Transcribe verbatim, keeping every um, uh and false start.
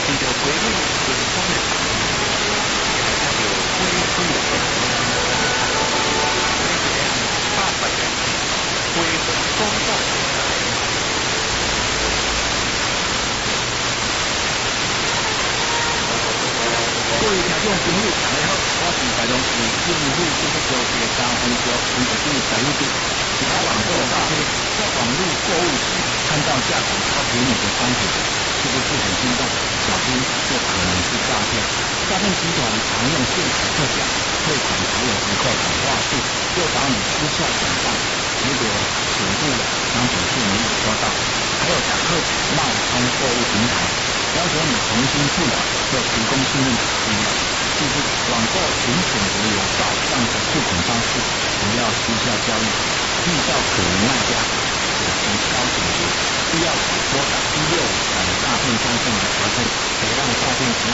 你就回路就是方面，它就回路的方面，八百元，回双道。各位听众朋友，大家好，我是台中市政府建设局的交通局分局长蔡玉柱。其他网购大会在网络购物时看到价格超便宜的商品，是不是很心动？小心，这可能是诈骗。诈骗集团常用现场特价、汇款才有折扣等话术，诱导你私下转账，结果显示商品却没有收到。还有假客冒充购物平台，要求你重新付款或提供信任卡资料。记住，网购请选择有保障的付款方式，不要私下交易，遇到可疑卖家，小心消警局，需要拨打一六五等诈骗专线来查证，别让诈骗集团